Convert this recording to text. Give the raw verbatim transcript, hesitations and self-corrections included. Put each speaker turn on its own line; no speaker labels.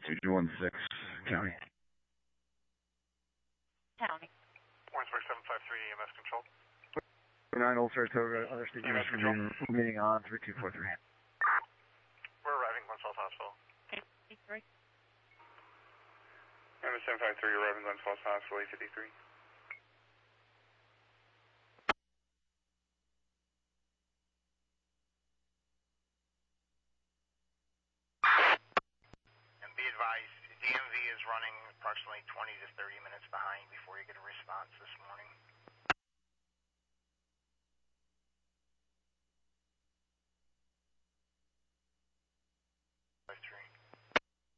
two one six, County.
County.
Warrensburg seven five three, E M S control.
nine Old Saratoga, other state units remaining, remaining on, three two four three.
We're arriving Glens Falls Hospital.
Okay, fifty-three.
E M S seven five three, arriving Glens Falls Hospital, eight fifty-three. And be advised, D M V is running approximately twenty to thirty minutes.